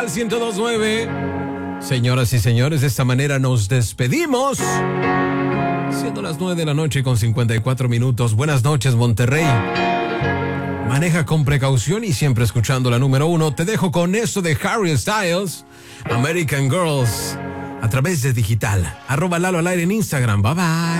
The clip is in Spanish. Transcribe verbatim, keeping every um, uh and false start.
Al ciento dos punto nueve. Señoras y señores, de esta manera nos despedimos. Siendo las nueve de la noche con cincuenta y cuatro minutos. Buenas noches, Monterrey. Maneja con precaución y siempre escuchando la número uno. Te dejo con esto de Harry Styles, American Girls, a través de digital. Arroba Lalo al aire en Instagram. Bye bye.